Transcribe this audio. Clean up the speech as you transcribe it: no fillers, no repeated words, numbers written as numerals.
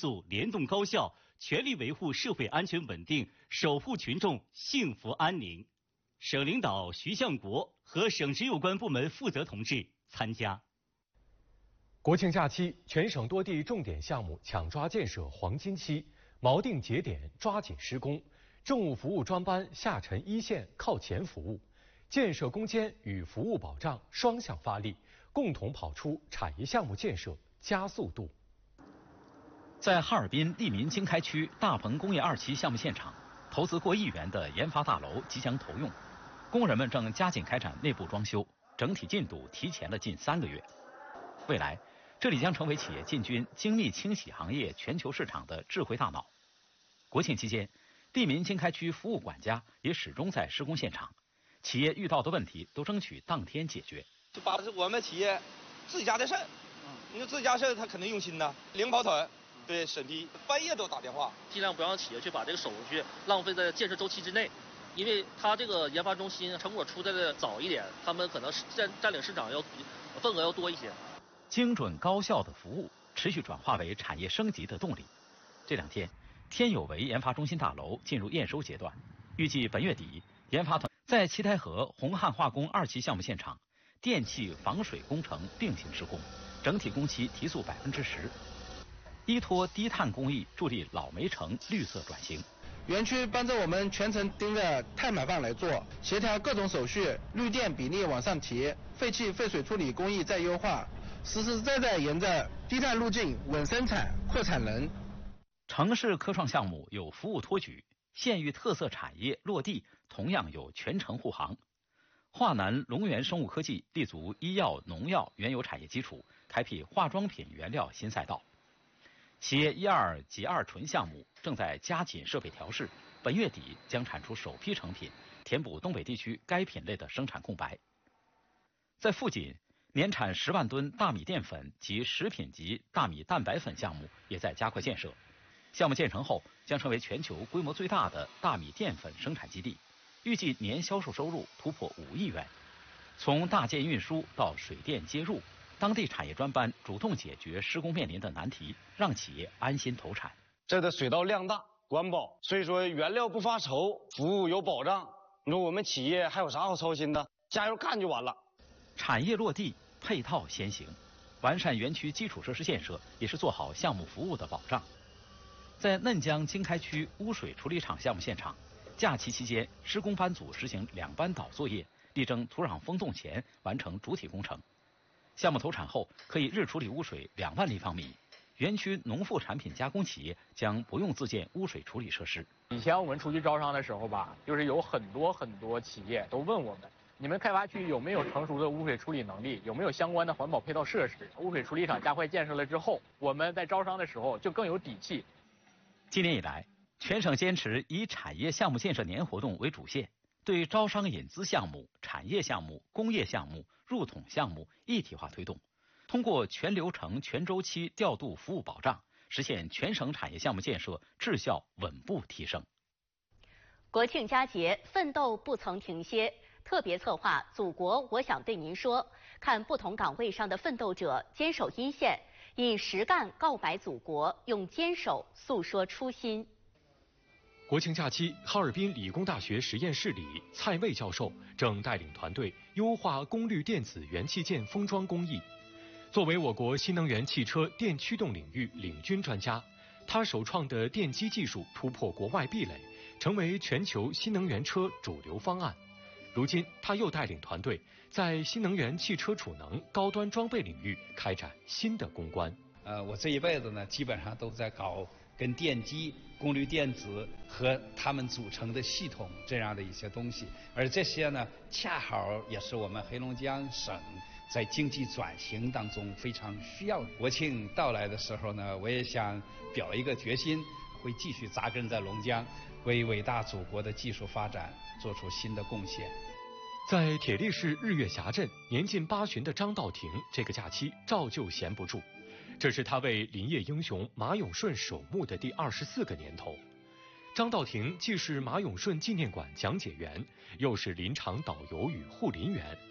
速、联动高效，全力维护社会安全稳定，守护群众幸福安宁。省领导徐向国和省直有关部门负责同志参加。 国庆假期，全省多地重点项目抢抓建设黄金期，锚定节点抓紧施工，政务服务专班下沉一线靠前服务，建设攻坚与服务保障双向发力，共同跑出产业项目建设加速度。 在哈尔滨利民经开区大棚工业2期项目现场，投资过亿元的研发大楼即将投用，工人们正加紧开展内部装修，整体进度提前了近3个月。未来，这里将成为企业进军精密清洗行业全球市场的智慧大脑。国庆期间，利民经开区服务管家也始终在施工现场，企业遇到的问题都争取当天解决。 就把我们企业自己家的事儿，你说自己家事儿，他肯定用心呐，零跑腿，对审批，半夜都打电话， 尽量不让企业去把这个手续浪费在建设周期之内。因为他这个研发中心成果出来的早一点，他们可能占领市场份额要多一些。 精准高效的服务持续转化为产业升级的动力。这2天，天有为研发中心大楼进入验收阶段，预计本月底，研发团在七台河红汉化工2期项目现场，电气防水工程并行施工，整体工期提速10%。依托低碳工艺助力老煤城绿色转型。 园区帮着我们全程盯着碳排放来做，协调各种手续，绿电比例往上提，废气废水处理工艺再优化，实实在在沿着低碳路径稳生产、扩产能。 城市科创项目有服务托举，县域特色产业落地同样有全程护航。华南龙源生物科技立足医药、农药、原油产业基础，开辟化妆品原料新赛道。企业12及2醇项目正在加紧设备调试，本月底将产出首批成品，填补东北地区该品类的生产空白。在富锦，年产10万吨大米淀粉及食品级大米蛋白粉项目也在加快建设。项目建成后，将成为全球规模最大的大米淀粉生产基地，预计年销售收入突破5亿元。从大件运输到水电接入，当地产业专班主动解决施工面临的难题，让企业安心投产。 这个水稻量大，管饱，所以说原料不发愁，服务有保障。你说我们企业还有啥好操心的？加油干就完了。 产业落地，配套先行，完善园区基础设施建设也是做好项目服务的保障。在嫩江经开区污水处理厂项目现场，假期期间，施工班组实行2班倒作业，力争土壤封冻前完成主体工程。项目投产后，可以日处理污水2万立方米。园区农副产品加工企业将不用自建污水处理设施。 以前我们出去招商的时候吧，就是有很多企业都问我们，你们开发区有没有成熟的污水处理能力，有没有相关的环保配套设施？污水处理厂加快建设了之后，我们在招商的时候就更有底气。 今年以来，全省坚持以产业项目建设年活动为主线，对招商引资项目、产业项目、工业项目、入统项目一体化推动，通过全流程、全周期调度服务保障，实现全省产业项目建设质效稳步提升。 国庆佳节，奋斗不曾停歇。特别策划《祖国，我想对您说》，看不同岗位上的奋斗者坚守一线，以实干告白祖国，用坚守诉说初心。 国庆假期，哈尔滨理工大学实验室里，蔡卫教授正带领团队优化功率电子元器件封装工艺。作为我国新能源汽车电驱动领域领军专家，他首创的电机技术突破国外壁垒，成为全球新能源车主流方案。如今，他又带领团队在新能源汽车储能高端装备领域开展新的攻关。 我这一辈子呢，基本上都在搞跟电机、功率电子和它们组成的系统这样的一些东西，而这些呢，恰好也是我们黑龙江省在经济转型当中非常需要的。国庆到来的时候呢，我也想表一个决心，会继续扎根在龙江，为伟大祖国的技术发展做出新的贡献。 在铁力市日月峡镇，年近80的张道廷这个假期照旧闲不住。这是他为林业英雄马永顺守墓的第24个年头。张道廷既是马永顺纪念馆讲解员，又是林场导游与护林员，